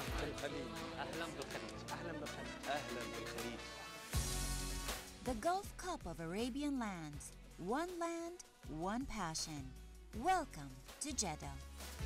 الخليج. أهلا بالخليج. أهلا بالخليج. أهلا بالخليج. The Gulf Cup of Arabian lands. One land, one passion. Welcome to Jeddah.